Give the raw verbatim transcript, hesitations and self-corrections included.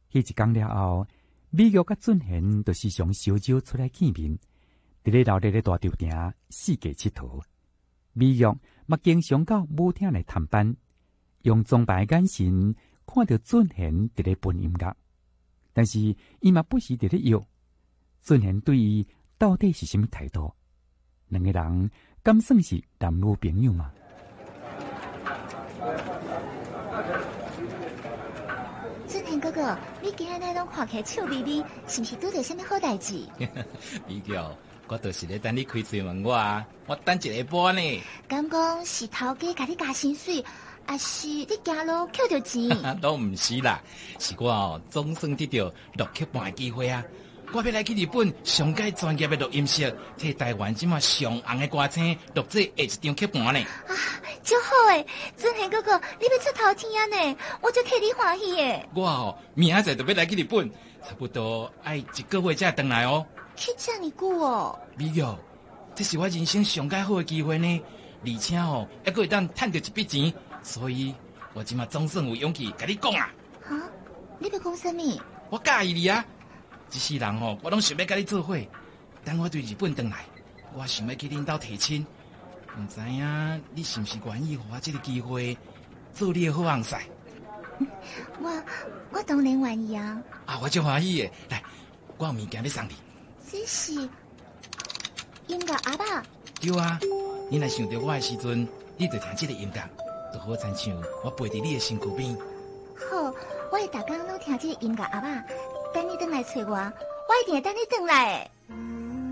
迄一天了后，美玉甲俊贤就时常烧酒出来见面，伫咧闹热的大潮埕四界佚佗。美玉嘛经常到舞厅来探班，用崇拜的眼神看到俊贤伫咧伴音乐，但是伊嘛不时伫咧摇。俊贤对伊到底是什么态度？两个人敢算是男女朋友吗？ 俊贤哥哥，你今日拢看起来笑眯眯，是不是拄着什么好代志？ 美玉，我就是咧等你开嘴问我啊，我等一下半呢。 敢讲是头家甲你加薪水，还是你行路捡着钱？ 都唔是啦，是我哦，总算得到录曲半的机会啊！我要来去日本上界专业的录音室，替台湾即马上红的歌星录制下一张曲盘呢。 啊，真好诶！俊贤哥哥，你要出头天啊呢，我就替你欢喜诶。 我哦，明仔载就要来去日本，差不多爱一个月才回来哦。 去这么久哦？ 美玉，这是我人生上界好的机会呢，而且哦，还可会当赚到一笔钱，所以我即马总算有勇气甲你讲啊。 啊，你要讲什么？ 我介意你啊！一世人哦，我拢想要甲你做伙。等我对日本回来，我想要去恁兜提亲，唔知影你是不是愿意给我这个机会做你的好红婿？ 我我当然愿意啊！ 啊，我真欢喜的。来，我有物件要送你。 这是音乐阿爸。 对啊，你若想到我的时阵，你就听这个音乐，就好亲像我陪伫你的身躯边。 好，我会逐天拢听这个音乐阿爸。等你回来找我，我一定会等你回来的。